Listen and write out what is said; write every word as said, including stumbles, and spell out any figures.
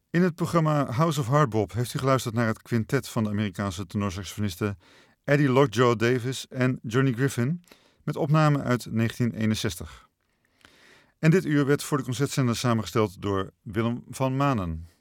In het programma House of Hardbop heeft u geluisterd naar het quintet van de Amerikaanse tenorsaxofonisten Eddie Lockjaw Davis en Johnny Griffin met opname uit negentien eenenzestig. En dit uur werd voor de concertzender samengesteld door Willem van Manen.